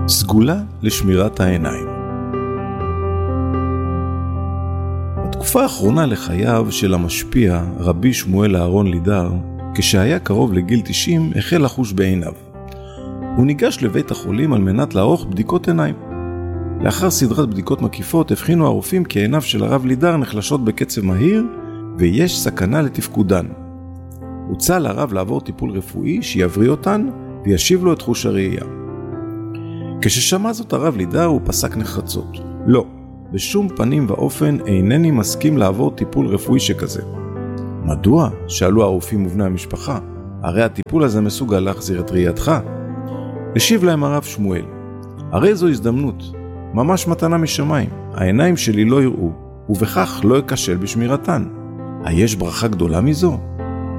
סגולה לשמירת העיניים. בתקופה האחרונה לחייו של המשפיע רבי שמואל אהרון לידר, כשהיה קרוב לגיל 90 החל לחוש בעיניו. הוא ניגש לבית החולים על מנת לערוך בדיקות עיניים. לאחר סדרת בדיקות מקיפות הבחינו הרופאים כי עיניו של הרב לידר נחלשות בקצב מהיר ויש סכנה לתפקודן. הוצע לרב לעבור טיפול רפואי שיבריא אותן וישיב לו את חוש הראייה. כששמע זאת הרב לידר הוא פסק נחרצות. לא, בשום פנים ואופן אינני מסכים לעבור טיפול רפואי שכזה. מדוע? שאלו הרופאים ובני המשפחה. הרי הטיפול הזה מסוגל להחזיר את ראייתך. השיב להם הרב שמואל. הרי זו הזדמנות, ממש מתנה משמיים. העיניים שלי לא יראו, ובכך לא אכשל בשמירתן. היש ברכה גדולה מזו?